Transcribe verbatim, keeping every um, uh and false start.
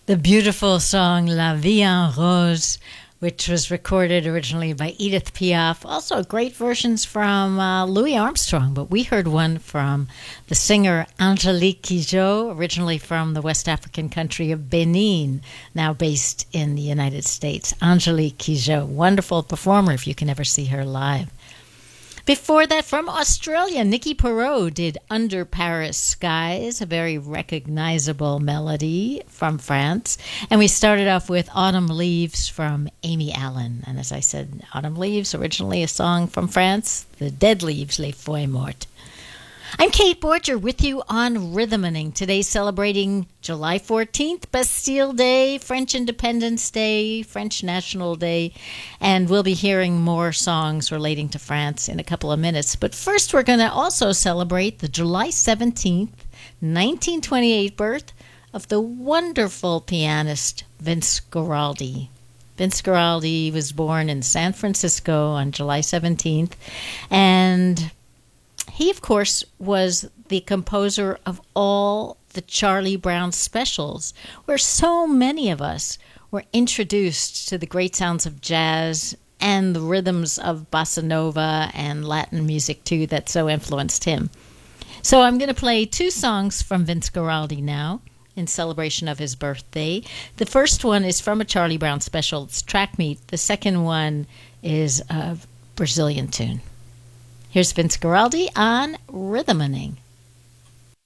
The beautiful song La Vie en Rose, which was recorded originally by Edith Piaf. Also great versions from uh, Louis Armstrong, but we heard one from the singer Angélique Kidjo, originally from the West African country of Benin, now based in the United States. Angélique Kidjo, wonderful performer if you can ever see her live. Before that, from Australia, Nicky Perrault did Under Paris Skies, a very recognizable melody from France. And we started off with Autumn Leaves from Amy Allen. And as I said, Autumn Leaves, originally a song from France, the Dead Leaves, Les Feuilles Mortes. I'm Kate Borger with you on Rhythmaning. Today celebrating July fourteenth, Bastille Day, French Independence Day, French National Day, and we'll be hearing more songs relating to France in a couple of minutes. But first we're going to also celebrate the July seventeenth, nineteen twenty-eight birth of the wonderful pianist Vince Guaraldi. Vince Guaraldi was born in San Francisco on July seventeenth, and he, of course, was the composer of all the Charlie Brown specials, where so many of us were introduced to the great sounds of jazz and the rhythms of bossa nova and Latin music, too, that so influenced him. So I'm going to play two songs from Vince Guaraldi now in celebration of his birthday. The first one is from a Charlie Brown special. It's Track Meet. The second one is a Brazilian tune. Here's Vince Guaraldi on Rhythmaning.